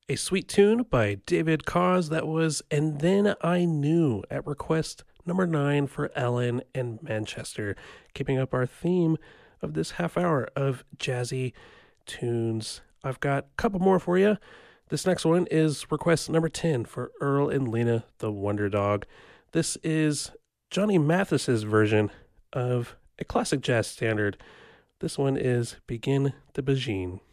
A sweet tune by David Cause that was And Then I Knew at request number 9 for Ellen and Manchester, keeping up our theme of this half hour of jazzy tunes. I've got a couple more for you. This next one is request number 10 for Earl and Lena the Wonder Dog. This is Johnny Mathis's version of a classic jazz standard. This one is Begin the Bajine.